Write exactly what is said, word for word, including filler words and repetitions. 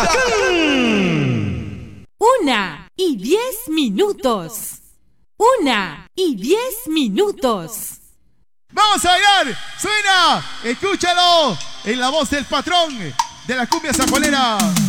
Una y diez minutos. Una y diez minutos. ¡Vamos a bailar! ¡Suena! ¡Escúchalo! En la voz del patrón de la cumbia sanjuanera.